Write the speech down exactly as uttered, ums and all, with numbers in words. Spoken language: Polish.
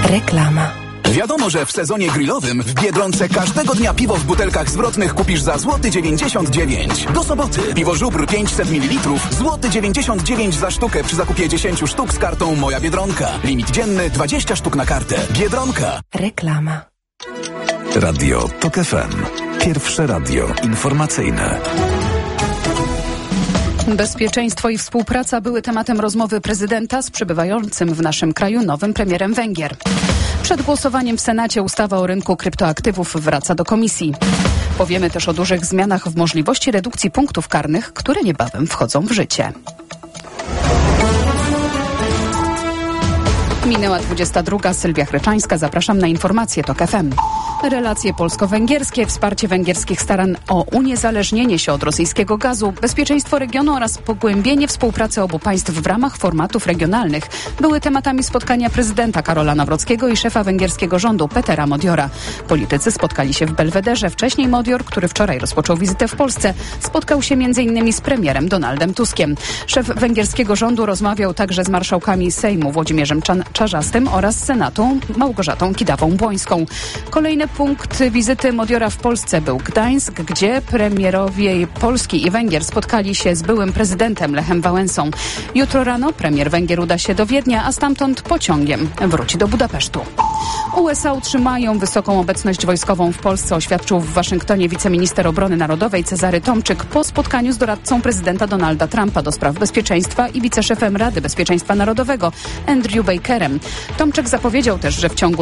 Reklama. Wiadomo, że w sezonie grillowym w Biedronce każdego dnia piwo w butelkach zwrotnych kupisz za złoty dziewięćdziesiąt dziewięć. Do soboty piwo Żubr pięćset mililitrów, złoty dziewięćdziesiąt dziewięć za sztukę przy zakupie dziesięć sztuk z kartą Moja Biedronka. Limit dzienny dwadzieścia sztuk na kartę. Biedronka. Reklama. Radio Tok F M. Pierwsze radio informacyjne. Bezpieczeństwo i współpraca były tematem rozmowy prezydenta z przybywającym w naszym kraju nowym premierem Węgier. Przed głosowaniem w Senacie ustawa o rynku kryptoaktywów wraca do komisji. Powiemy też o dużych zmianach w możliwości redukcji punktów karnych, które niebawem wchodzą w życie. Minęła dwudziesta druga. Sylwia Chryczańska. Zapraszam na informacje Tok F M. Relacje polsko-węgierskie, wsparcie węgierskich starań o uniezależnienie się od rosyjskiego gazu, bezpieczeństwo regionu oraz pogłębienie współpracy obu państw w ramach formatów regionalnych były tematami spotkania prezydenta Karola Nawrockiego i szefa węgierskiego rządu Petera Modiora. Politycy spotkali się w Belwederze. Wcześniej Modior, który wczoraj rozpoczął wizytę w Polsce, spotkał się między innymi z premierem Donaldem Tuskiem. Szef węgierskiego rządu rozmawiał także z marszałkami Sejmu Włodzimierzem Czarzastym oraz Senatu Małgorzatą Kidawą-Błońską. Kolejny punkt wizyty Modiora w Polsce był Gdańsk, gdzie premierowie Polski i Węgier spotkali się z byłym prezydentem Lechem Wałęsą. Jutro rano premier Węgier uda się do Wiednia, a stamtąd pociągiem wróci do Budapesztu. U S A utrzymają wysoką obecność wojskową w Polsce, oświadczył w Waszyngtonie wiceminister obrony narodowej Cezary Tomczyk po spotkaniu z doradcą prezydenta Donalda Trumpa do spraw bezpieczeństwa i wiceszefem Rady Bezpieczeństwa Narodowego Andrew Bakerem. Tomczyk zapowiedział też, że w ciągu